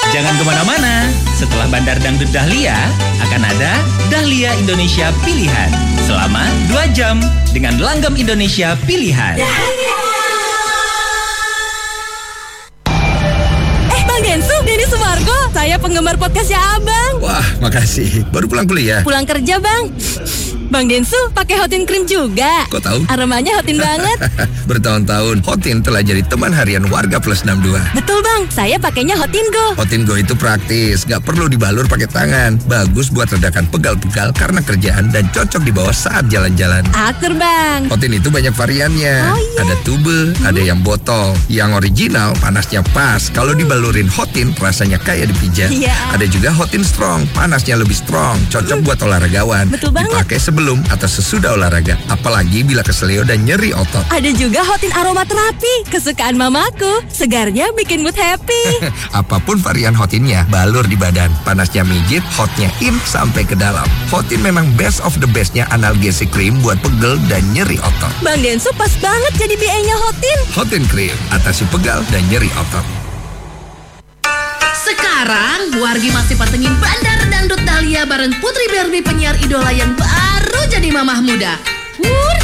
Jangan kemana-mana. Setelah Bandar Dangdut Dahlia, akan ada Dahlia Indonesia Pilihan. Selama 2 jam dengan langgam Indonesia Pilihan. Bang Densu, Denny Sumargo, saya penggemar podcastnya Abang. Wah, makasih. Baru pulang kuliah? Pulang kerja, Bang. Bang Densu, pakai Hotin Cream juga. Kok tahu? Aromanya Hotin banget. Bertahun-tahun, Hotin telah jadi teman harian warga Plus 62. Betul, Bang. Saya pakainya Hotin Go. Hotin Go itu praktis, nggak perlu dibalur pakai tangan. Bagus buat redakan pegal-pegal karena kerjaan dan cocok dibawa saat jalan-jalan. Akur, Bang. Hotin itu banyak variannya. Oh, iya. Ada tube, ada yang botol. Yang original panasnya pas. Kalau dibalurin Hotin rasanya kayak dipijat. Iya. Ada juga Hotin Strong, panasnya lebih strong. Cocok buat olahragawan. Betul banget. Dipakai sebelum atau sesudah olahraga. Apalagi bila keselio dan nyeri otot. Ada juga Hotin Aromaterapi, kesukaan mamaku. Segarnya bikin mood happy. Apapun varian Hotinnya, balur di badan. Panasnya mijit, hotnya in sampai ke dalam. Hotin memang best of the bestnya analgesic cream buat pegel dan nyeri otot. Bang Densu pas banget jadi BA-nya Hotin. Hotin Cream, atasi pegal dan nyeri otot. Sekarang, Wargi masih pantengin Bandar Dangdut Dahlia bareng Putri Barbie penyiar idola yang baru jadi mamah muda.